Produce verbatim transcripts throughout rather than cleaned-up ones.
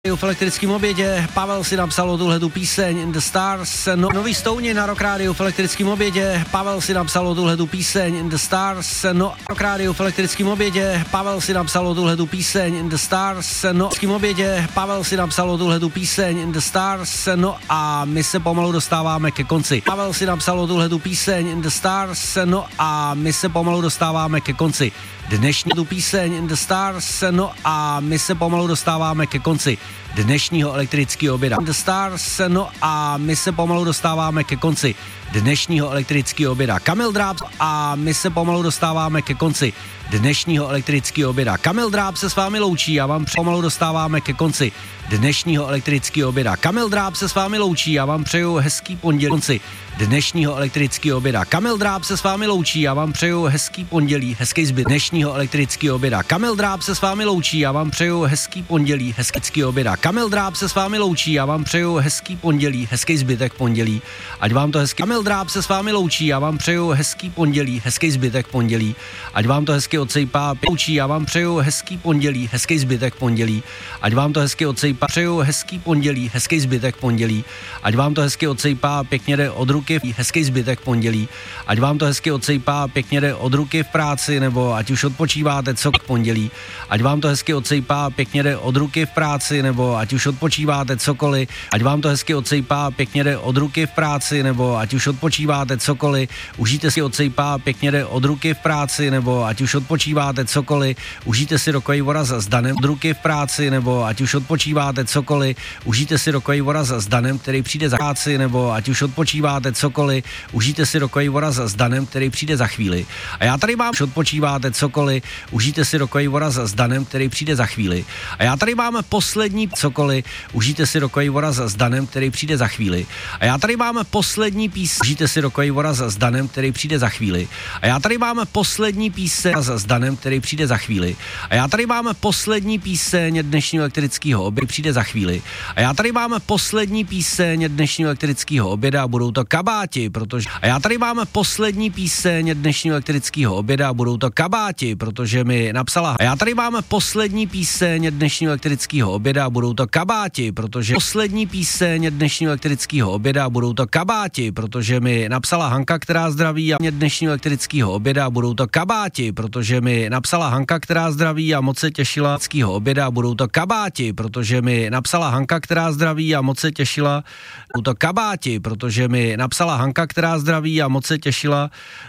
V elektrickém obědě Pavel si napsal o tuhletu píseň In the Stars, no, nový Stouni na Rock Radio v elektrickém obědě, Pavel si napsal o tuhletu píseň In the Stars, no, Rock Radio v elektrickém obědě, Pavel si napsal o tuhletu píseň In the Stars, no, v elektrickém obědě, Pavel si napsal o tuhletu píseň In the Stars, no a my se pomalu dostáváme ke konci. Pavel si napsal o tuhletu píseň In the Stars, no a my se pomalu dostáváme ke konci. Dnešní tu píseň In the Stars, no a my se pomalu dostáváme ke konci dnešního elektrického oběda. In the Stars, no a my se pomalu dostáváme ke konci dnešního elektrického oběda. Kamil Dráb a my se pomalu dostáváme ke konci dnešního elektrického oběda. Kamil Dráb se s vámi loučí a vám pomalu dostáváme ke konci dnešního elektrického oběda. Kamil Dráb se s vámi loučí a vám přeju hezký pondělí konci dnešního elektrického oběda. Kamil Dráb se s vámi loučí a vám přeju hezký pondělí, hezký zbyt dnešního elektrického oběda. Kamil Dráb se s vámi loučí a vám přeju hezký pondělí, hezký oběda. Kamil Dráb se s vámi loučí a vám přeju hezký pondělí, hezký zbytek pondělí. Ať vám to hezky. Kamil Dráb se s vámi loučí a vám přeju hezký pondělí, hezký zbytek pondělí. Ať vám to hezky odsejpá. Loučí a vám přeju hezký pondělí, hezký zbytek pondělí. Ať vám to hezky odsejpá. Přeju hezký pondělí, hezký zbytek pondělí. Ať vám to hezky odsejpá, pěkně jde od ruky, hezký zbytek pondělí. Ať vám to hezky odsejpá, pěkně jde od ruky v práci, nebo ať už odpočíváte co k pondělí. Ať vám to hezky odsejpá, pěkně jde od ruky v práci, nebo ať už odpočíváte cokoliv. Ať vám to hezky odsejpá, pěkně jde od ruky v práci, nebo ať už odpočíváte cokoliv. Užijte si odsejpá, pěkně jde od ruky v práci, nebo ať už odpočíváte cokoliv. Užijte si rokový voraz s Danem od ruky v práci, nebo ať už odpočíváte cokoliv. Užijte si rokový voraz s Danem, který přijde za práci, nebo ať už odpočíváte cokoliv. Užijte si rokový voraz s Danem, který přijde za chvíli. A já tady mám, už odpočíváte cokoliv. Užijte si rokový voraz s Danem, který přijde za chvíli. A já tady mám poslední cokoliv. Užijte si rokový voraz s Danem, který přijde za chvíli. A já tady mám poslední píseň. Užijte si rokový voraz s Danem, který přijde za chvíli. A já tady mám poslední píseň s Danem, který přijde za chvíli. A já tady mám poslední píseň dnešního elektrického oběda, přijde za chvíli. A já tady mám poslední píseň dnešního elektrického oběda a budou to kabáti, protože a já tady mám poslední píseň dnešního elektrického oběda a budou to kabáti, protože mi napsala. A já tady mám poslední píseň dnešního elektrického oběda a budou to kabáti, protože poslední píseň dnešního elektrického oběda a budou to kabáti, protože mi napsala Hanka, která zdraví a mě dnešního elektrického oběda a budou to kabáti, protože mi napsala Hanka, která zdraví a moc se těšila elektrického oběda a budou to kabáti, protože mi napsala Hanka, která zdraví a moc se těšila. Budou to kabáti, protože mi napsala Hanka, která zdraví a moc se těšila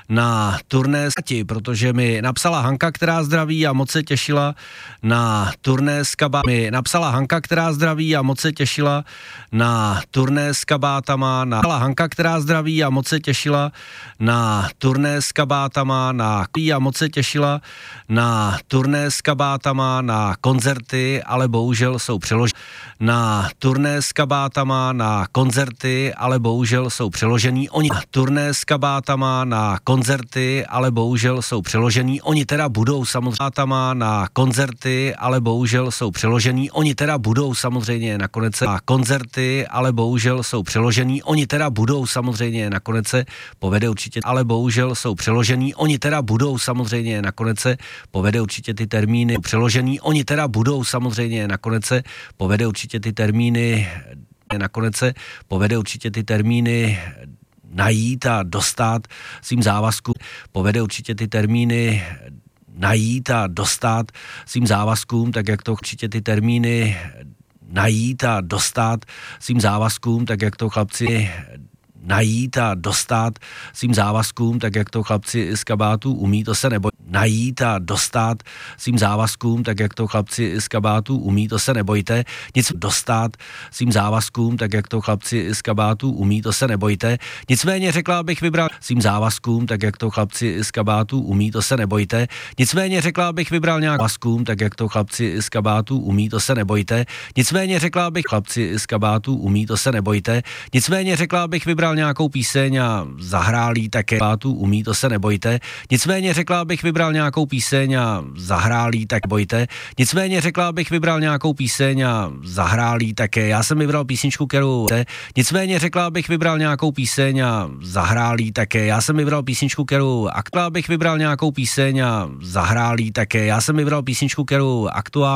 na turné s kabáti, protože mi napsala Hanka, která zdraví a moc se těšila na turné s kabáty. Mi napsala Hanka, která zdraví a moc se těšila na turné s kabátama. Na Hanka, která zdraví a moc se těšila na turné s kabátama, na a moc se těšila na turné s kabátama, na koncerty, ale bohužel jsou přeloženy na turné s kabátama, na koncerty, ale bohužel jsou přeložený oni. Na turné s kabátama, na koncerty, ale bohužel jsou přeložený oni teda budou samozřejmě na koncerty, ale bohužel jsou přeložený oni teda budou samozřejmě nakonec na koncerty, ale bohužel jsou přeložený oni teda budou samozřejmě nakonec se povede určitě, ale bohužel jsou přeložený oni teda budou samozřejmě nakonec se povede určitě ty termíny přeložený oni teda budou samozřejmě nakonec se povede určitě ty termíny nakonec se povede určitě ty termíny najít a dostat svým závazkům, povede určitě ty termíny najít a dostat svým závazkům, tak jak to určitě ty termíny najít a dostat svým závazkům, tak jak to chlapci najít a dostat svým závazkům, tak jak to chlapci z kabátů umí, to se neboj. Najít a dostat svým závazkům, tak jak to chlapci z kabátů umí, to se nebojte. Nic dostat svým závazkům, tak jak to chlapci z kabátů umí, to se nebojte. Nicméně řekla bych vybral svým závazkům, tak jak to chlapci z kabátů umí, to se nebojte. Nicméně řekla bych vybral nějak závazkům, tak jak to chlapci z kabátů umí, to se nebojte. Nicméně řekla bych chlapci z kabátů umí, to se nebojte. Nicméně řekla bych vybral nějakou píseň a zahrál jí také kabátů umí, to se nebojte. Nicméně řekla bych vybral nějakou píseň a zahrál jí tak bojte. Nicméně řekla bych vybral nějakou píseň a zahrál jí také. Já jsem vybral písničku, kterou nicméně řekla bych vybral nějakou píseň a zahrál jí také. Já jsem vybral písničku, kterou aktuálně bych vybral nějakou píseň a zahrál jí také. Já jsem vybral písničku, kterou aktuálně